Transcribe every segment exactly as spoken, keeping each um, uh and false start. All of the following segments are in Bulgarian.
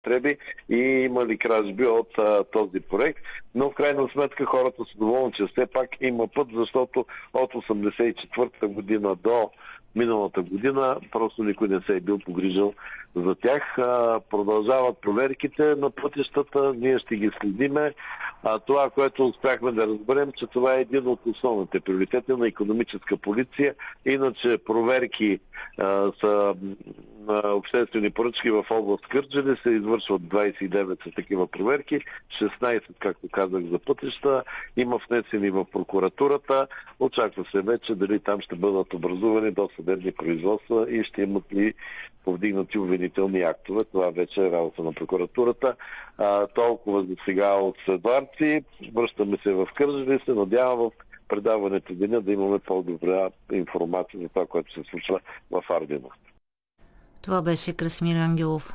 злоупотреби и има ли кражби от а, този проект. Но в крайна сметка хората са доволни, че все пак има път, защото от осемдесет и четвърта година до миналата година просто никой не се е бил погрижил за тях. А, продължават проверките на пътищата, ние ще ги следиме. А това, което успяхме да разберем, че това е един от основните приоритети на икономическа полиция. Иначе проверки а, са на обществени поръчки в област Кърджали се извършват двадесет и девет са такива проверки, шестнадесет, както казах, за пътища, има внесени в прокуратурата. Очаква се вече дали там ще бъдат образувани досъдебни производства и ще имат ли повдигнати обвинителни актове. Това вече е работа на прокуратурата. А, толкова за сега от Седларци. Връщаме се в Кърджали, се надявам в предаването деня да имаме по-добра информация за това, което се случва в Ардино. Това беше Красимир Ангелов.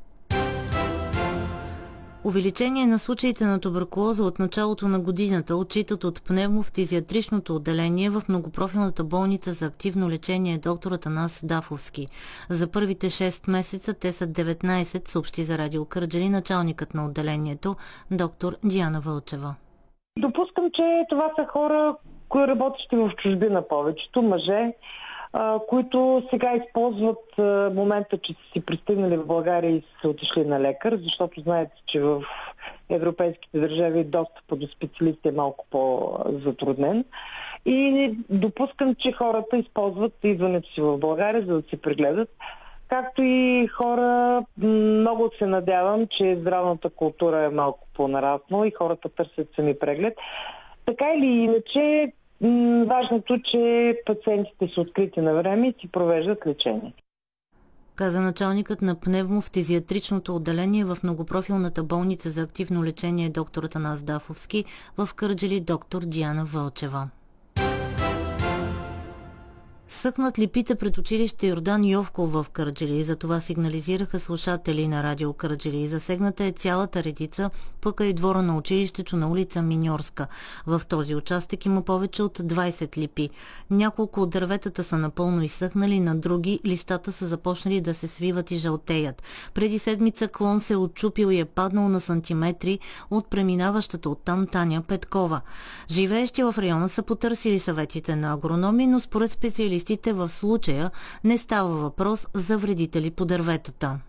Увеличение на случаите на туберкулоза от началото на годината отчитат от пневмофтизиатричното отделение в многопрофилната болница за активно лечение доктор Атанас Дафовски. За първите шест месеца те са деветнадесет, съобщи за Радио Кърджали началникът на отделението доктор Диана Вълчева. Допускам, че това са хора, които работещи в чужбина, повечето мъже, които сега използват момента, че са си пристигнали в България и са отишли на лекар, защото знаете, че в европейските държави достъпът до специалисти е малко по-затруднен. И допускам, че хората използват идването си в България, за да се прегледат. Както и хора, много се надявам, че здравната култура е малко по-нараснала и хората търсят сами преглед. Така или иначе, важното, че пациентите са открити на време и си провеждат лечение. Каза началникът на пневмофтизиатричното отделение в многопрофилната болница за активно лечение доктор Атанас Дафовски в Кърджали доктор Диана Вълчева. Съхнат липите пред училище Йордан Йовков в Кърджали, за това сигнализираха слушатели на Радио Кърджали. Засегната е цялата редица, пък и двора на училището на улица Миньорска. В този участък има повече от двадесет липи. Няколко от дърветата са напълно изсъхнали, на други листата са започнали да се свиват и жълтеят. Преди седмица клон се отчупил и е паднал на сантиметри от преминаващата оттам Таня Петкова. Живеещи в района са потърсили съветите на агрономи, но според специалисти в случая не става въпрос за вредители по дърветата.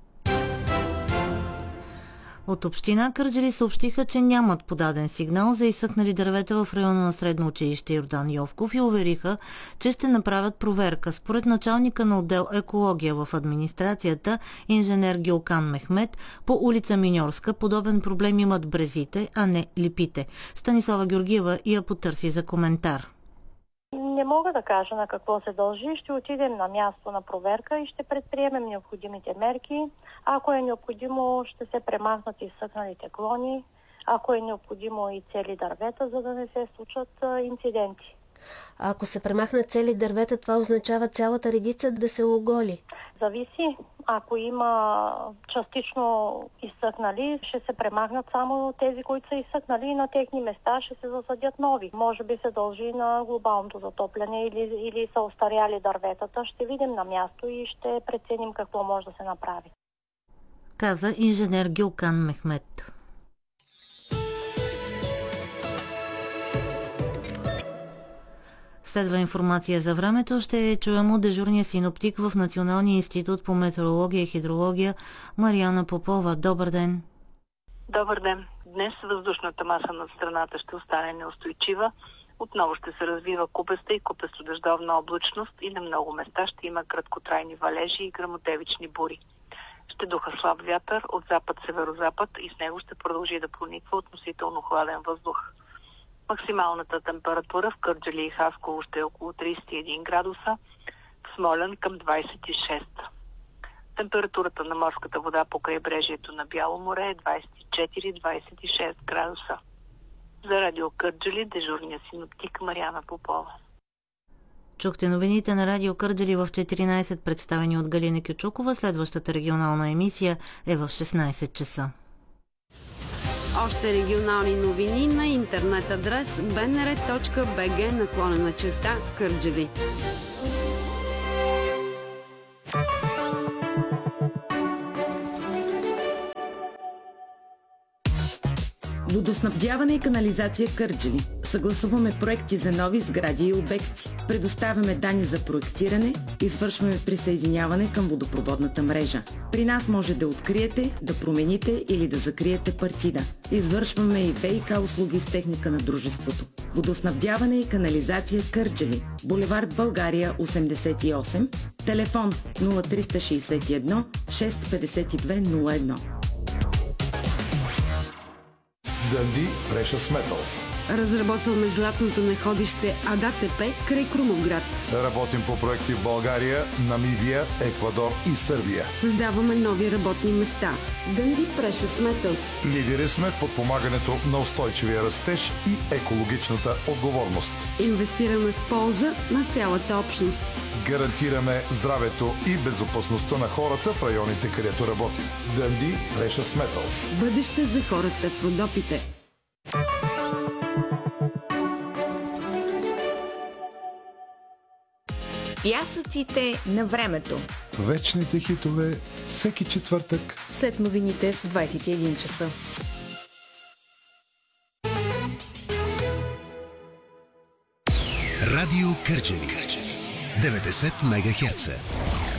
От община Кърджали съобщиха, че нямат подаден сигнал за изсъхнали дървета в района на средно училище Йордан Йовков и увериха, че ще направят проверка. Според началника на отдел екология в администрацията, инженер Гюлкан Мехмет, по улица Миньорска подобен проблем имат брезите, а не липите. Станислава Георгиева я потърси за коментар. Не мога да кажа на какво се дължи. Ще отидем на място на проверка и ще предприемем необходимите мерки. Ако е необходимо, ще се премахнат изсъхналите клони. Ако е необходимо и цели дървета, за да не се случат инциденти. А ако се премахнат цели дървета, това означава цялата редица да се оголи? Зависи. Ако има частично изсъхнали, ще се премахнат само тези, които са изсъхнали и на техни места ще се засадят нови. Може би се дължи на глобалното затопляне или, или са остаряли дърветата. Ще видим на място и ще преценим какво може да се направи. Каза инженер Гюлкан Мехмет. Следва информация за времето. Ще чуем от дежурния синоптик в Националния институт по метеорология и хидрология Мариана Попова. Добър ден! Добър ден! Днес въздушната маса над страната ще остане неустойчива. Отново ще се развива купеста и купесто-дъждовна облачност и на много места ще има краткотрайни валежи и гръмотевични бури. Ще духа слаб вятър от запад-северозапад и с него ще продължи да прониква относително хладен въздух. Максималната температура в Кърджали и Хасково ще е около тридесет и един градуса, в Смолян към двадесет и шест. Температурата на морската вода по крайбрежието на Бяло море е двадесет и четири до двадесет и шест градуса. За Радио Кърджали дежурния синоптик Мариана Попова. Чухте новините на Радио Кърджали в четиринадесет, представени от Галина Кючукова. Следващата регионална емисия е в шестнадесет часа. Още регионални новини на интернет адрес би ен ар точка би джи наклонена черта Кърджали. Водоснабдяване и канализация Кърджали. Съгласуваме проекти за нови сгради и обекти. Предоставяме данни за проектиране, извършваме присъединяване към водопроводната мрежа. При нас може да откриете, да промените или да закриете партида. Извършваме и ВиК услуги с техника на дружеството. Водоснабдяване и канализация Кърджали. Булевард България осемдесет и осем. Телефон нула три шест едно шест пет две нула едно. Дънди Precious Metals. Разработваме златното находище АДАТП край Крумовград. Работим по проекти в България, Намибия, Еквадор и Сърбия. Създаваме нови работни места. Дънди Precious Metals. Лидери сме в подпомагането на устойчивия растеж и екологичната отговорност. Инвестираме в полза на цялата общност. Гарантираме здравето и безопасността на хората в районите, където работим. Дънди Precious Metals. Бъдеще за хората в Родопите. Пясъците на времето. Вечните хитове всеки четвъртък. След новините в двадесет и един часа. Радио Кърджали. деветдесет мегахерца.